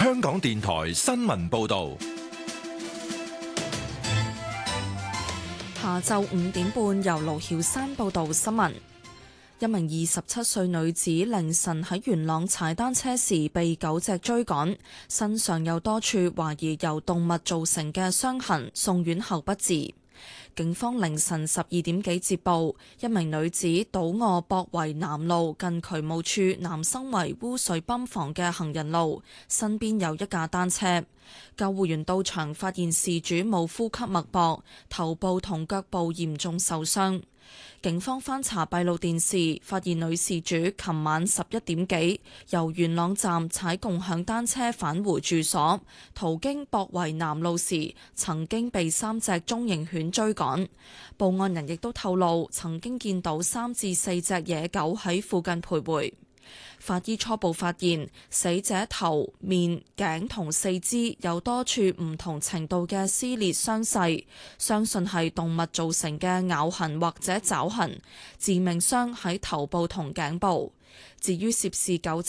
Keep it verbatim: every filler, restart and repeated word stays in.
香港電台新聞報道。 下晝五點半，由盧曉山報道新聞。一名二十七歲女子凌晨喺元朗踩單車時被狗隻追趕，身上有多處懷疑由動物造成嘅傷痕，送院後不治。警方凌晨十二點幾接報，一名女子倒卧博圍南路近渠務處南生圍污水泵房嘅行人路，身邊有一架單車。救護員到場發現事主冇呼吸脈搏，頭部同腳部嚴重受傷。警方翻查閉路電視，發現女事主琴晚十一點幾由元朗站踩共享單車返回住所，途經博圍南路時曾經被三隻中型犬追趕。報案人亦都透露，曾經見到三至四隻野狗喺附近徘徊。法醫初步發現，死者頭、面、頸同四肢有多處唔同程度嘅撕裂傷勢，相信係動物造成嘅咬痕或者爪痕，致命傷喺頭部同頸部。至於涉事狗